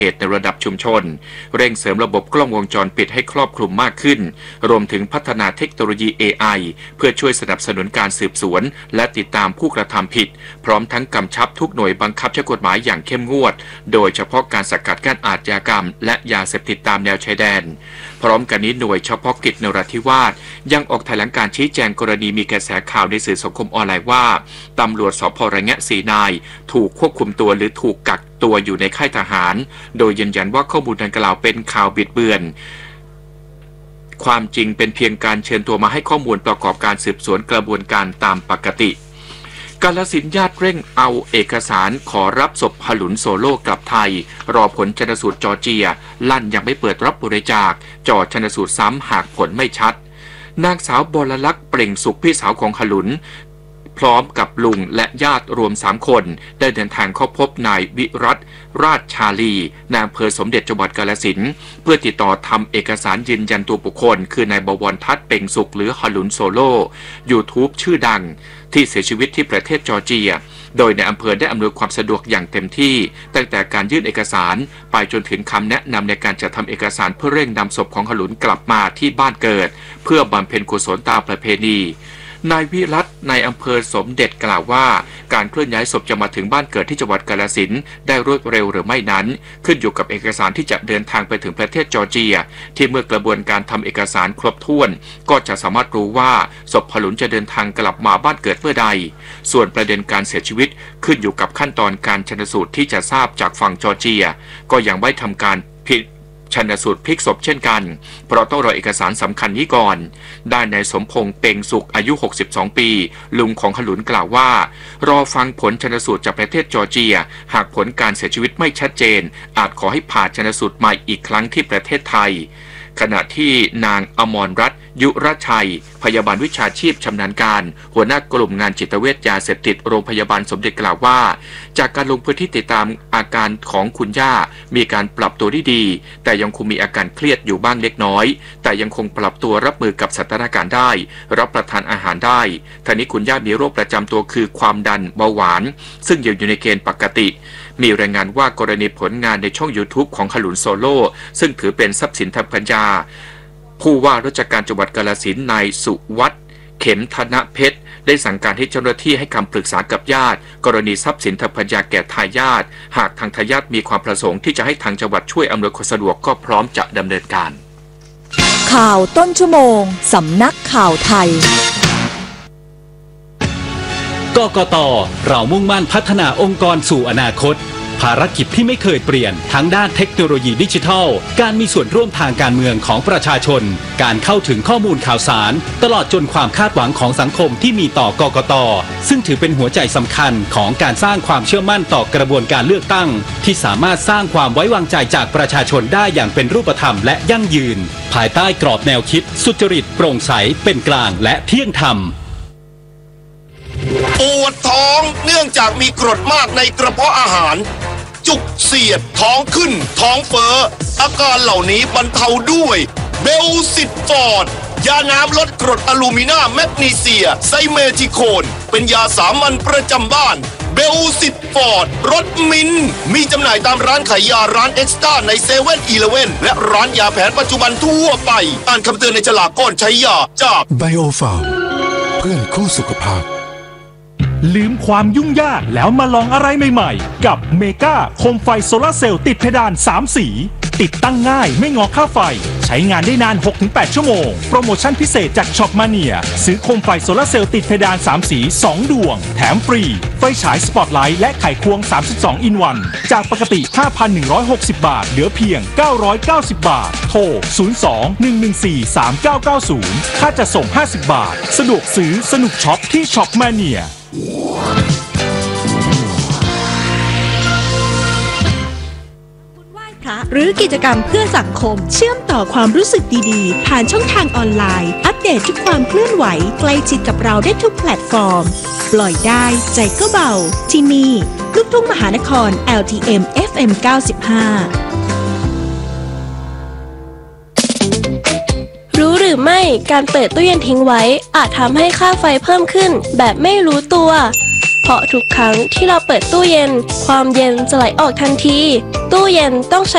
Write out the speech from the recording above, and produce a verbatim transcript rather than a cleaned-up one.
เหตุในระดับชุมชนเร่งเสริมระบบกล้องวงจรปิดให้ครอบคลุมมากขึ้นรวมถึงพัฒนาเทคโนโลยี เอ ไอ เพื่อช่วยสนับสนุนการสืบสวนและติดตามผู้กระทำผิดพร้อมทั้งกำชับทุกหน่วยบังคับใช้กฎหมายอย่างเข้มงวดโดยเฉพาะการสกัดกั้นอาชญากรรมและยาเสพติดตามแนวชายแดนพร้อมกันนี้หน่วยเฉพาะกิจนราธิวาสยังออกแถลงการชี้แจงกรณีมีกระแสข่าวในสื่อสังคมออนไลน์ว่าตำรวจสภ.ระแงะสี่นายถูกควบคุมตัวหรือถูกกักตัวอยู่ในค่ายทหารโดยยืนยันว่าข้อมูลดังกล่าวเป็นข่าวบิดเบือนความจริงเป็นเพียงการเชิญตัวมาให้ข้อมูลประกอบการสืบสวนกระบวนการตามปกติกาฬสินธุ์ญาติเร่งเอาเอกสารขอรับศพหลุนโซโล่กลับไทยรอผลชันสูตรจอร์เจียลั่นยังไม่เปิดรับบริจาคจ่อชันสูตรซ้ำหากผลไม่ชัดนางสาวบรลักษณ์เปล่งสุขพี่สาวของหลุนพร้อมกับลุงและญาติรวมสามคนได้เดินทางเข้าพบนายวิรัตราชชาลีนายอำเภอสมเด็จจังหวัดกาฬสินธุ์เพื่อติดต่อทำเอกสารยืนยันตัวบุคคลคือนายบวรทัศน์เป่งสุขหรือหลุนโซโล่ YouTube ชื่อดังที่เสียชีวิตที่ประเทศจอร์เจียโดยในอำเภอได้อำนวยความสะดวกอย่างเต็มที่ตั้งแต่การยื่นเอกสารไปจนถึงคำแนะนำในการจัดทำเอกสารเพื่อเร่งนำศพของหลุนกลับมาที่บ้านเกิดเพื่อบำเพ็ญกุศลตามประเพณีนายวิรัตในอำเภอสมเด็จกล่าวว่าการเคลื่อนย้ายศพจะมาถึงบ้านเกิดที่จังหวัดกาฬสินธุ์ได้รวดเร็วหรือไม่นั้นขึ้นอยู่กับเอกสารที่จะเดินทางไปถึงประเทศจอร์เจียที่เมื่อกระบวนการทำเอกสารครบถ้วนก็จะสามารถรู้ว่าศพหลุนจะเดินทางกลับมาบ้านเกิดเมื่อใดส่วนประเด็นการเสียชีวิตขึ้นอยู่กับขั้นตอนการชันสูตรที่จะทราบจากฝั่งจอร์เจียก็ยังไม่ทำการผิดชันสูตรพลิกศพเช่นกันเพราะต้องรอเอกสารสำคัญนี้ก่อนได้นายสมพงษ์เป่งสุขอายุหกสิบสองปีลุงของหลุนกล่าวว่ารอฟังผลชันสูตรจากประเทศจอร์เจียหากผลการเสียชีวิตไม่ชัดเจนอาจขอให้ผ่าชันสูตรใหม่อีกครั้งที่ประเทศไทยขณะที่นางอมรรัตน์ยุรชัยพยาบาลวิชาชีพชำนาญการหัวหน้ากลุ่มงานจิตเวชยาเสพติดโรงพยาบาลสมเด็จกล่าวว่าจากการลงพื้นที่ติดตามอาการของคุณย่ามีการปรับตัวได้ดีแต่ยังคงมีอาการเครียดอยู่บ้างเล็กน้อยแต่ยังคงปรับตัวรับมือกับสถานการณ์ได้รับประทานอาหารได้ทั้งนี้คุณย่ามีโรคประจำตัวคือความดันเบาหวานซึ่งอยู่ในเกณฑ์ปกติมีรายงานว่ากรณีผลงานในช่อง YouTube ของหลุนโซโล่ซึ่งถือเป็นทรัพย์สินทางปัญญาผู้ว่าราชการจังหวัดกาฬสินธุ์นายสุวัฒน์เข็มธนเพชรได้สั่งการให้เจ้าหน้าที่ให้คำปรึกษากับญาติกรณีทรัพย์สินทางปัญญาแก่ทายาทหากทางทายาทมีความประสงค์ที่จะให้ทางจังหวัดช่วยอำนวยความสะดวกก็พร้อมจะดำเนินการข่าวต้นชั่วโมงสำนักข่าวไทยกกต.เรามุ่งมั่นพัฒนาองค์กรสู่อนาคตภารกิจที่ไม่เคยเปลี่ยนทั้งด้านเทคโนโลยีดิจิทัลการมีส่วนร่วมทางการเมืองของประชาชนการเข้าถึงข้อมูลข่าวสารตลอดจนความคาดหวังของสังคมที่มีต่อกกต.ซึ่งถือเป็นหัวใจสำคัญของการสร้างความเชื่อมั่นต่อกระบวนการเลือกตั้งที่สามารถสร้างความไว้วางใจจากประชาชนได้อย่างเป็นรูปธรรมและยั่งยืนภายใต้กรอบแนวคิดสุจริตโปร่งใสเป็นกลางและเที่ยงธรรมปวดท้องเนื่องจากมีกรดมากในกระเพาะอาหารจุกเสียดท้องขึ้นท้องเฟ้ออาการเหล่านี้บรรเทาด้วยเบลซิตฟอร์ดยาน้ำลดกรดอลูมินาแมกนีเซียไซเมทิโคนเป็นยาสามัญประจำบ้านเบลซิตฟอร์ดรสมินมีจำหน่ายตามร้านขายยาร้านเอ็กซ์ต้าในเซเว่นอีเลฟเว่นและร้านยาแผนปัจจุบันทั่วไปอ่านคำเตือนในฉลากก่อนใช้ยาจากไบโอฟาร์มเพื่อนคู่สุขภาพลืมความยุ่งยากแล้วมาลองอะไรใหม่ๆกับเมกาโคมไฟโซลาร์เซลล์ติดเพดานสามสีติดตั้งง่ายไม่งอค่าไฟใช้งานได้นาน หกถึงแปด ชั่วโมงโปรโมชั่นพิเศษจากช็อปมาเนียซื้อโคมไฟโซลาร์เซลล์ติดเพดานสามสีสองดวงแถมฟรีไฟฉายสปอตไลท์และไขควงสามสิบสองอินวันจากปกติ ห้าพันหนึ่งร้อยหกสิบ บาทเหลือเพียงเก้าร้อยเก้าสิบ บาทโทรศูนย์ สอง หนึ่ง หนึ่ง สี่ สาม เก้า เก้า ศูนย์ค่าจัดส่งห้าสิบบาทสะดวกซื้อสนุกช็อปที่ช็อปมาเนียหรือกิจกรรมเพื่อสังคมเชื่อมต่อความรู้สึกดีๆผ่านช่องทางออนไลน์อัปเดตทุกความเคลื่อนไหวใกล้ชิดกับเราได้ทุกแพลตฟอร์มปล่อยได้ใจก็เบาที่นี่ลูกทุ่งมหานคร แอล ที เอ็ม เอฟ เอ็ม เก้าสิบห้ารู้หรือไม่การเปิดตู้เย็นทิ้งไว้อาจทำให้ค่าไฟเพิ่มขึ้นแบบไม่รู้ตัวเพราะทุกครั้งที่เราเปิดตู้เย็นความเย็นจะไหลออกทันทีตู้เย็นต้องใช้